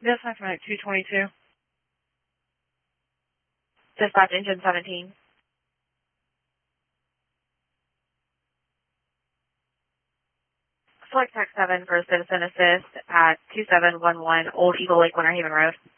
Dispatch Medic 222. Dispatch Engine 17. Select Tech 7 for Citizen Assist at 2711 Old Eagle Lake, Winter Haven Road.